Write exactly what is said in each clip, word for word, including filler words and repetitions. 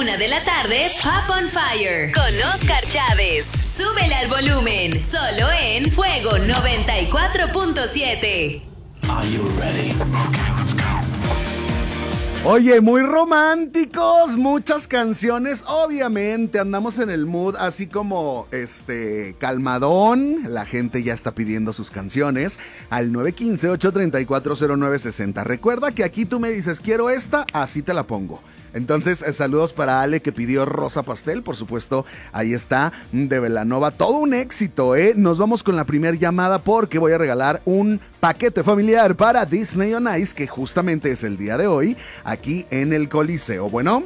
una de la tarde, Pop on Fire con Oscar Chávez. Súbele al volumen, solo en Fuego noventa y cuatro punto siete. Are you ready? Okay, let's go. Oye, muy románticos, muchas canciones, obviamente andamos en el mood así como este calmadón, la gente ya está pidiendo sus canciones al nueve uno cinco, ocho tres cuatro, cero nueve seis cero. Recuerda que aquí tú me dices quiero esta, así te la pongo. Entonces, eh, saludos para Ale que pidió Rosa Pastel, por supuesto, ahí está, de Belanova, todo un éxito, ¿eh? Nos vamos con la primera llamada porque voy a regalar un paquete familiar para Disney on Ice, que justamente es el día de hoy, aquí en el Coliseo. Bueno.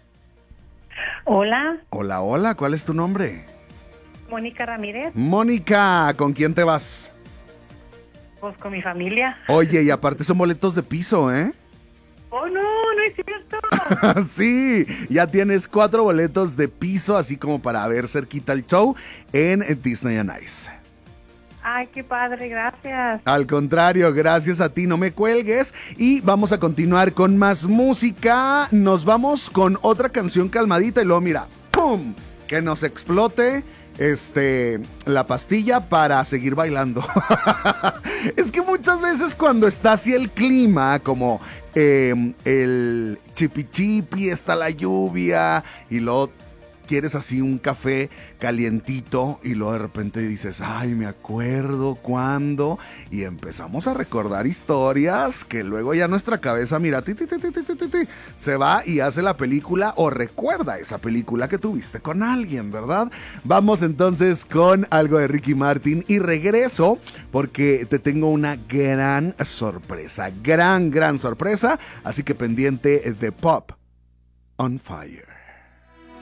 Hola. Hola, hola, ¿cuál es tu nombre? Mónica Ramírez. Mónica, ¿con quién te vas? Pues con mi familia. Oye, y aparte son boletos de piso, ¿eh? Oh, no, no es cierto. Sí, ya tienes cuatro boletos de piso, así como para ver cerquita el show en Disney on Ice. Ay, qué padre, gracias. Al contrario, gracias a ti, no me cuelgues. Y vamos a continuar con más música. Nos vamos con otra canción calmadita y luego mira, ¡pum! Que nos explote este, la pastilla para seguir bailando. Es que muchas veces cuando está así el clima, como eh, el chipi chipi, está la lluvia y luego quieres así un café calientito y luego de repente dices, ay, me acuerdo cuándo, y empezamos a recordar historias que luego ya nuestra cabeza, mira, ti, ti, ti, ti, ti, ti, ti, se va y hace la película o recuerda esa película que tuviste con alguien, ¿verdad? Vamos entonces con algo de Ricky Martin y regreso porque te tengo una gran sorpresa, gran, gran sorpresa, así que pendiente de Pop on Fire.